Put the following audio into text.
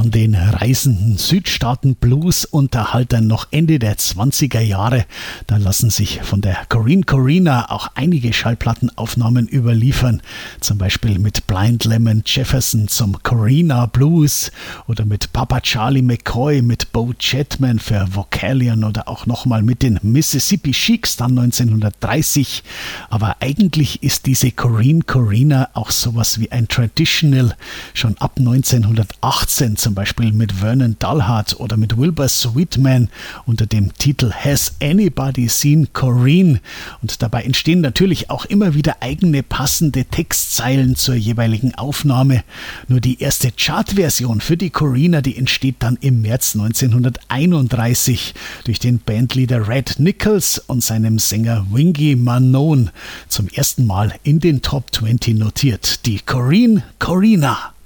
von den reisenden Südstaaten-Blues-Unterhaltern noch Ende der 20er Jahre. Da lassen sich von der Corinne Corina auch einige Schallplattenaufnahmen überliefern. Zum Beispiel mit Blind Lemon Jefferson zum Corina Blues oder mit Papa Charlie McCoy, mit Bo Chatman für Vocalion oder auch nochmal mit den Mississippi Sheiks dann 1930. Aber eigentlich ist diese Corinne Corina auch sowas wie ein Traditional. Schon ab 1918 zum Beispiel mit Vernon Dalhart oder mit Wilbur Sweetman unter dem Titel Has Anybody Seen Corinne? Und dabei entstehen natürlich auch immer wieder eigene passende Textzeilen zur jeweiligen Aufnahme. Nur die erste Chartversion für die Corina, die entsteht dann im März 1931 durch den Bandleader Red Nichols und seinem Sänger Wingy Manone. Zum ersten Mal in den Top 20 notiert. Die Corinne Corina.